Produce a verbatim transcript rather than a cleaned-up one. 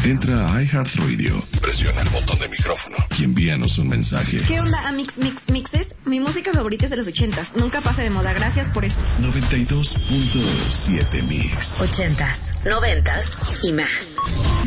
Entra a iHeartRadio, presiona el botón de micrófono y envíanos un mensaje. ¿Qué onda, Amix Mix Mixes? Mi música favorita es de los ochentas. Nunca pasa de moda. Gracias por eso. noventa y dos punto siete Mix. Ochentas, noventas y más.